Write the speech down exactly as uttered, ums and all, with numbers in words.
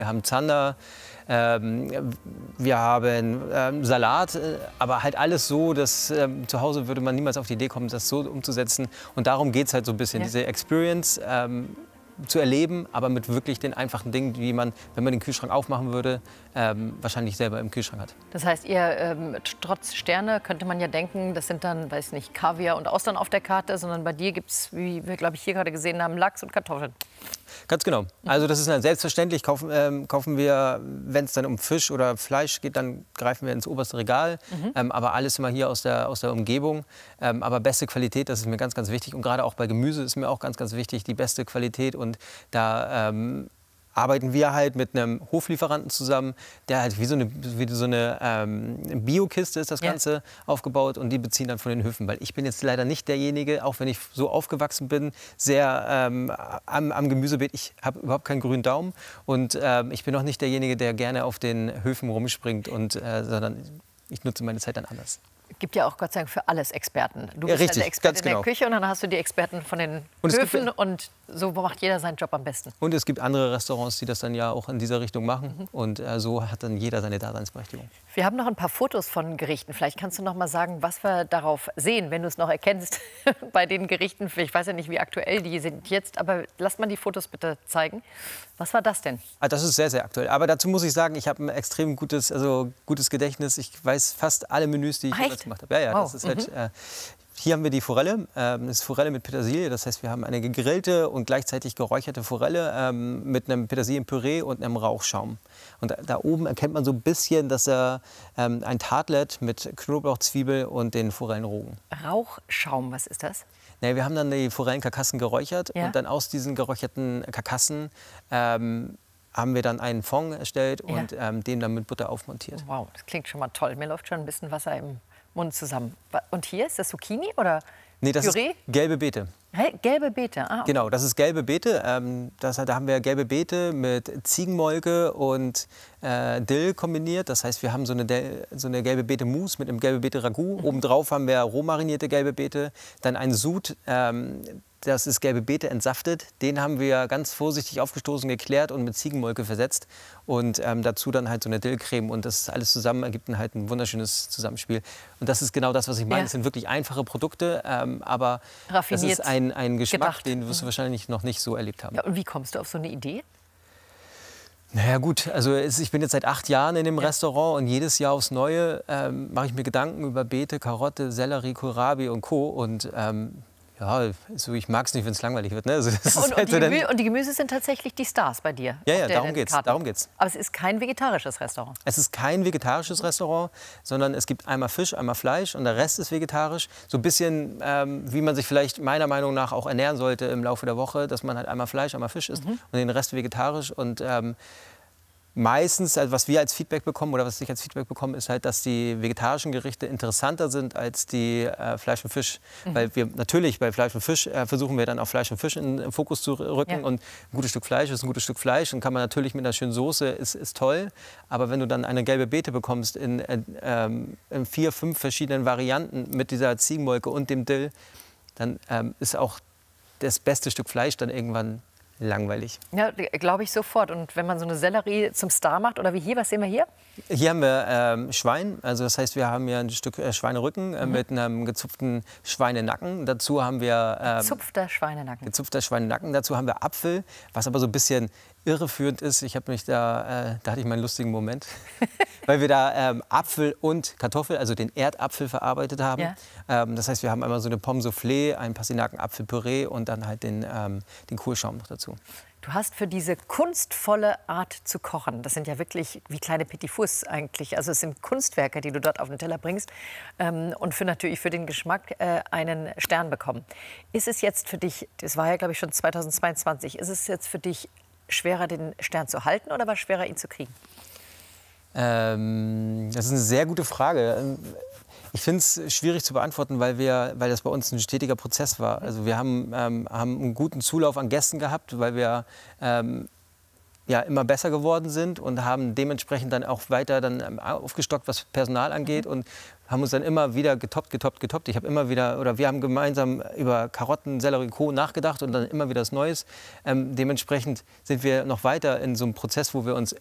Wir haben Zander, ähm, wir haben ähm, Salat, äh, aber halt alles so, dass ähm, zu Hause würde man niemals auf die Idee kommen, das so umzusetzen. Und darum geht es halt so ein bisschen, Ja. diese Experience ähm, zu erleben, aber mit wirklich den einfachen Dingen, die man, wenn man den Kühlschrank aufmachen würde, ähm, wahrscheinlich selber im Kühlschrank hat. Das heißt, ihr ähm, trotz Sterne könnte man ja denken, das sind dann, weiß nicht, Kaviar und Austern auf der Karte, sondern bei dir gibt es, wie wir, glaube ich, hier gerade gesehen haben, Lachs und Kartoffeln. Ganz genau. Also das ist dann selbstverständlich. Kaufen, ähm, kaufen wir, wenn es dann um Fisch oder Fleisch geht, dann greifen wir ins oberste Regal. Mhm. Ähm, aber alles immer hier aus der, aus der Umgebung. Ähm, aber beste Qualität, das ist mir ganz, ganz wichtig. Und gerade auch bei Gemüse ist mir auch ganz, ganz wichtig, die beste Qualität. Und da ähm, arbeiten wir halt mit einem Hoflieferanten zusammen, der halt wie so eine, wie so eine ähm, Biokiste ist das Ganze ja. aufgebaut und die beziehen dann von den Höfen. Weil ich bin jetzt leider nicht derjenige, auch wenn ich so aufgewachsen bin, sehr ähm, am, am Gemüsebeet. Ich habe überhaupt keinen grünen Daumen und ähm, ich bin auch nicht derjenige, der gerne auf den Höfen rumspringt, und, äh, sondern ich nutze meine Zeit dann anders. Es gibt ja auch Gott sei Dank für alles Experten. Du ja, bist richtig, halt der Experte in der genau. Küche und dann hast du die Experten von den und Höfen und so macht jeder seinen Job am besten. Und es gibt andere Restaurants, die das dann ja auch in dieser Richtung machen mhm. und äh, so hat dann jeder seine Daseinsberechtigung. Wir haben noch ein paar Fotos von Gerichten. Vielleicht kannst du noch mal sagen, was wir darauf sehen, wenn du es noch erkennst bei den Gerichten. Ich weiß ja nicht, wie aktuell die sind jetzt, aber lass mal die Fotos bitte zeigen. Was war das denn? Ah, das ist sehr, sehr aktuell. Aber dazu muss ich sagen, ich habe ein extrem gutes, also gutes Gedächtnis. Ich weiß fast alle Menüs, die ich jemals gemacht habe. Ja, ja, das oh. ist halt, äh, hier haben wir die Forelle. Ähm, das ist Forelle mit Petersilie. Das heißt, wir haben eine gegrillte und gleichzeitig geräucherte Forelle ähm, mit einem Petersilienpüree und einem Rauchschaum. Und da, da oben erkennt man so ein bisschen, dass er ähm, ein Tartlet mit Knoblauch, Zwiebel und den Forellenrogen. Rauchschaum, was ist das? Nee, wir haben dann die Forellenkarkassen geräuchert ja. und dann aus diesen geräucherten Karkassen ähm, haben wir dann einen Fond erstellt ja. und ähm, den dann mit Butter aufmontiert. Wow, das klingt schon mal toll. Mir läuft schon ein bisschen Wasser im Mund zusammen. Und hier ist das Zucchini oder nee, das Püree? Ist gelbe Beete. Hä? Gelbe Beete? Ah, okay. Genau, das ist gelbe Beete. Ähm, das, da haben wir gelbe Beete mit Ziegenmolke und äh, Dill kombiniert. Das heißt, wir haben so eine, so eine gelbe Beete-Mousse mit einem gelbe Beete-Ragout. Mhm. Obendrauf haben wir roh marinierte gelbe Beete. Dann ein Sud, ähm, das ist gelbe Beete entsaftet. Den haben wir ganz vorsichtig aufgestoßen, geklärt und mit Ziegenmolke versetzt. Und ähm, dazu dann halt so eine Dillcreme. Und das alles zusammen ergibt dann halt ein wunderschönes Zusammenspiel. Und das ist genau das, was ich meine. Ja. Das sind wirklich einfache Produkte, ähm, aber raffiniert, das ist ein, ein Geschmack, gedacht. Den wirst du wahrscheinlich noch nicht so erlebt haben. Ja, und wie kommst du auf so eine Idee? Naja gut, also es, ich bin jetzt seit acht Jahren in dem ja. Restaurant und jedes Jahr aufs Neue ähm, mache ich mir Gedanken über Beete, Karotte, Sellerie, Kohlrabi und Co. Und ähm, ja, also ich mag es nicht, wenn es langweilig wird. Ne? Also das und, ist und, halt die so Gemü und die Gemüse sind tatsächlich die Stars bei dir? Ja, ja, darum geht's, darum geht's. Aber es ist kein vegetarisches Restaurant? Es ist kein vegetarisches Restaurant, sondern es gibt einmal Fisch, einmal Fleisch und der Rest ist vegetarisch. So ein bisschen, ähm, wie man sich vielleicht meiner Meinung nach auch ernähren sollte im Laufe der Woche, dass man halt einmal Fleisch, einmal Fisch isst mhm. und den Rest vegetarisch. Und ähm, meistens, also was wir als Feedback bekommen oder was ich als Feedback bekomme, ist halt, dass die vegetarischen Gerichte interessanter sind als die äh, Fleisch und Fisch. Mhm. Weil wir natürlich bei Fleisch und Fisch äh, versuchen wir dann auch Fleisch und Fisch in den Fokus zu rücken. Ja. Und ein gutes Stück Fleisch ist ein gutes Stück Fleisch und kann man natürlich mit einer schönen Soße, ist, ist toll. Aber wenn du dann eine gelbe Beete bekommst in, äh, ähm, in vier, fünf verschiedenen Varianten mit dieser Ziegenmolke und dem Dill, dann ähm, ist auch das beste Stück Fleisch dann irgendwann langweilig. Ja, glaube ich sofort. Und wenn man so eine Sellerie zum Star macht, oder wie hier, was sehen wir hier? Hier haben wir ähm, Schwein, also das heißt, wir haben hier ein Stück äh, Schweinerücken äh, mhm. mit einem gezupften Schweinenacken. Dazu haben wir ähm, gezupfter Schweinenacken. Gezupfter Schweinenacken. Dazu haben wir Apfel, was aber so ein bisschen irreführend ist. Ich habe mich da, äh, da hatte ich meinen lustigen Moment, weil wir da ähm, Apfel und Kartoffel, also den Erdapfel verarbeitet haben. Ja. Ähm, das heißt, wir haben einmal so eine Pomme Soufflé, ein Pastinaken-Apfelpüree und dann halt den, ähm, den Kohlschaum noch dazu. Du hast für diese kunstvolle Art zu kochen, das sind ja wirklich wie kleine Petit Fours eigentlich, also es sind Kunstwerke, die du dort auf den Teller bringst ähm, und für natürlich für den Geschmack äh, einen Stern bekommen. Ist es jetzt für dich, das war ja glaube ich schon zweitausendzweiundzwanzig, ist es jetzt für dich schwerer, den Stern zu halten oder war es schwerer, ihn zu kriegen? Ähm, das ist eine sehr gute Frage. Ich finde es schwierig zu beantworten, weil, wir, weil das bei uns ein stetiger Prozess war. Also wir haben, ähm, haben einen guten Zulauf an Gästen gehabt, weil wir ähm, ja, immer besser geworden sind und haben dementsprechend dann auch weiter dann aufgestockt, was Personal angeht, und haben uns dann immer wieder getoppt, getoppt, getoppt. Ich habe immer wieder, oder wir haben gemeinsam über Karotten, Sellerie, Co. nachgedacht und dann immer wieder das Neues. Ähm, dementsprechend sind wir noch weiter in so einem Prozess, wo wir uns